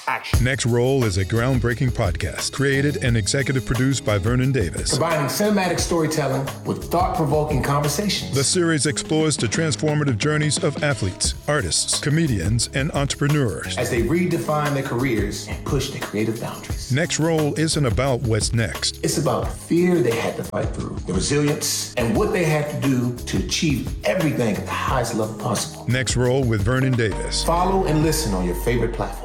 action. Next Roll is a groundbreaking podcast created and executive produced by Vernon Davis. Combining cinematic storytelling with thought-provoking conversations. The series explores the transformative journeys of athletes, artists, comedians, and entrepreneurs as they redefine their careers and push their creative boundaries. Next Roll isn't about what's next. It's about the fear they had to fight through, the resilience, and what they had to do to achieve everything at the highest level possible. Next Roll with Vernon Davis. Follow and listen on your favorite platform.